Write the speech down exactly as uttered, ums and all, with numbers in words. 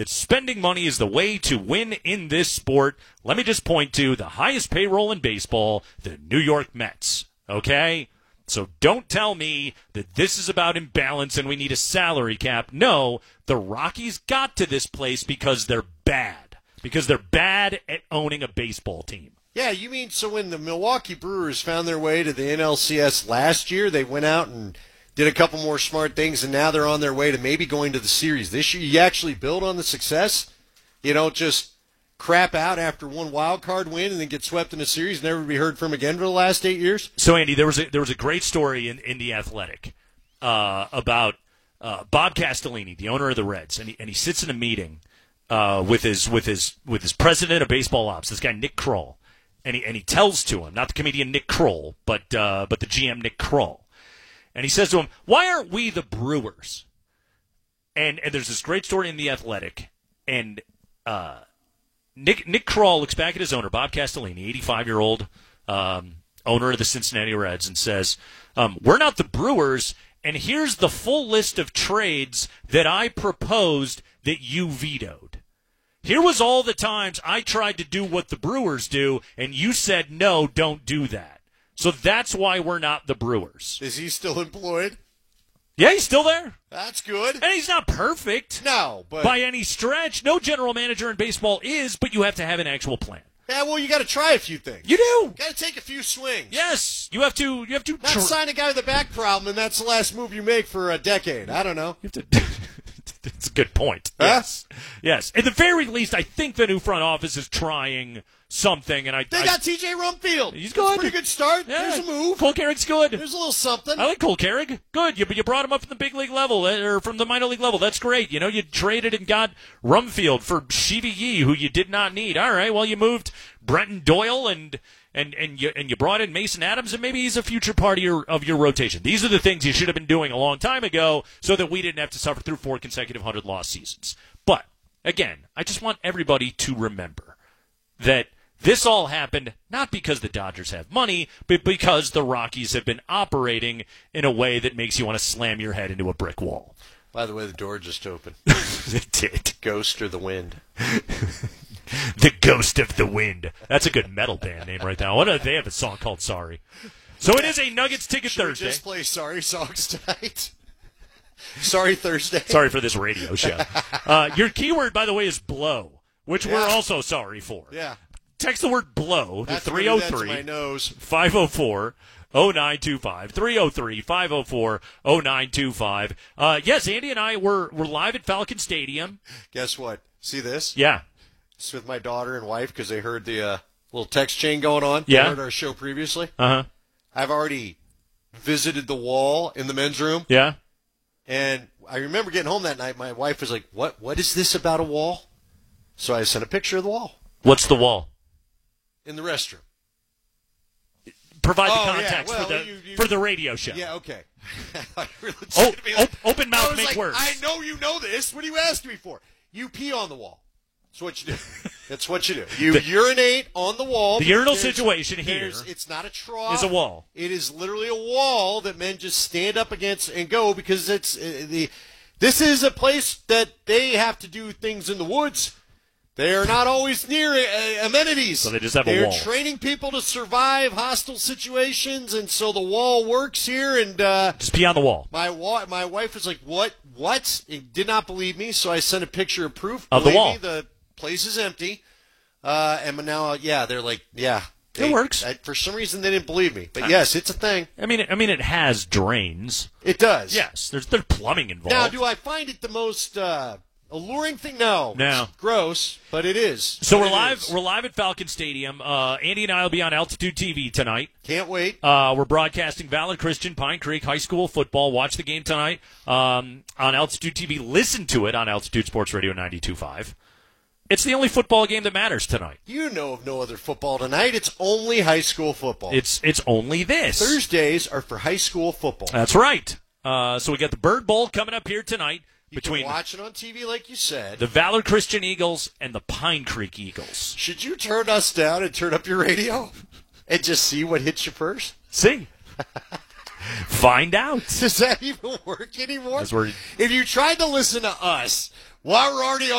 that spending money is the way to win in this sport, let me just point to the highest payroll in baseball, the New York Mets. Okay? So don't tell me that this is about imbalance and we need a salary cap. No, the Rockies got to this place because they're bad. Because they're bad at owning a baseball team. Yeah, you mean so when the Milwaukee Brewers found their way to the N L C S last year, they went out and did a couple more smart things, and now they're on their way to maybe going to the series. This year, you actually build on the success. You don't just crap out after one wild card win and then get swept in a series and never be heard from again for the last eight years. So, Andy, there was a, there was a great story in, in The Athletic uh, about uh, Bob Castellini, the owner of the Reds, and he, and he sits in a meeting uh, with his with his with his president of baseball ops, this guy Nick Kroll, and he and he tells to him, not the comedian Nick Kroll, but uh, but the G M Nick Kroll, and he says to him, "Why aren't we the Brewers?" And and there's this great story in The Athletic, and uh, Nick Nick Kroll looks back at his owner, Bob Castellini, eighty-five-year-old um, owner of the Cincinnati Reds, and says, um, "We're not the Brewers, and here's the full list of trades that I proposed that you vetoed. Here was all the times I tried to do what the Brewers do, and you said, no, don't do that. So that's why we're not the Brewers." Is he still employed? Yeah, he's still there. That's good. And he's not perfect. No, but by any stretch. No general manager in baseball is, but you have to have an actual plan. Yeah, well, you got to try a few things. You do. Got to take a few swings. Yes, you have to. You have to. Not tr- sign a guy with a back problem, and that's the last move you make for a decade. I don't know. You have to. That's a good point. Huh? Yes, yes. At the very least, I think the new front office is trying something, and I. They I, got T J Rumfield. He's That's good. a pretty good start. Yeah. There's a move. Cole Carrick's good. There's a little something. I like Cole Carrick. Good. You, you brought him up from the big league level, or from the minor league level. That's great. You know, you traded and got Rumfield for Shiva Yee, who you did not need. All right, well, you moved Brenton Doyle, and and and you and you brought in Mason Adams, and maybe he's a future part of your, of your rotation. These are the things you should have been doing a long time ago so that we didn't have to suffer through four consecutive hundred-loss seasons. But, again, I just want everybody to remember that this all happened not because the Dodgers have money, but because the Rockies have been operating in a way that makes you want to slam your head into a brick wall. By the way, the door just opened. It did. Ghost or the wind? The Ghost of the Wind. That's a good metal band name right now. What do they have a song called Sorry? So it is a Nuggets Ticket Should Thursday. We just play Sorry songs tonight. Sorry Thursday. Sorry for this radio show. Uh, your keyword, by the way, is blow, which Yeah. we're also sorry for. Yeah. Text the word blow to That's three oh three, my nose. five oh four, oh nine two five. three oh three, five oh four, oh nine two five. Uh, yes, Andy and I were, were live at Falcon Stadium. Guess what? See this? Yeah. It's with my daughter and wife because they heard the uh, little text chain going on. Yeah. They heard our show previously. Uh-huh. I've already visited the wall in the men's room. Yeah. And I remember getting home that night. My wife was like, "What? What is this about a wall?" So I sent a picture of the wall What's the wall? in the restroom. Provide Oh, the yeah. context Well, for the you- you- for the radio show. Yeah, okay. I really Oh, said to me, like- op- open I mouth, was make like, words. I know you know this. What are you asking me for? You pee on the wall. That's what you do. That's what you do. You The- urinate on the wall. The urinal There's- situation here there's- It's not a trough. is a wall. It is literally a wall that men just stand up against and go because it's uh, the. This is a place that they have to do things in the woods. They are not always near uh, amenities. So they just have a They're wall. training people to survive hostile situations, and so the wall works here. And uh, Just pee on the wall. my wa- my wife was like, "What? What?" He did not believe me, so I sent a picture of proof. Of the Believe wall. Me, the place is empty. Uh, and now, uh, yeah, they're like, yeah. It they- works. I, for some reason, they didn't believe me. But yes, it's a thing. I mean, I mean, it has drains. It does. Yes, there's there's plumbing involved. Now, do I find it the most uh, alluring thing? No. No. It's gross, but it is. So But we're it live. is. We're live at Falcon Stadium. Uh, Andy and I will be on Altitude T V tonight. Can't wait. Uh, we're broadcasting Valid Christian Pine Creek High School football. Watch the game tonight um, on Altitude T V. Listen to it on Altitude Sports Radio ninety-two point five. It's the only football game that matters tonight. You know of no other football tonight. It's only high school football. It's it's only this. Thursdays are for high school football. That's right. Uh, so we got the Bird Bowl coming up here tonight You between can watch it on T V like you said. the Valor Christian Eagles and the Pine Creek Eagles. Should you turn us down and turn up your radio and just see what hits you first? See? Find out. Does that even work anymore? That's where- If you tried to listen to us while we're already on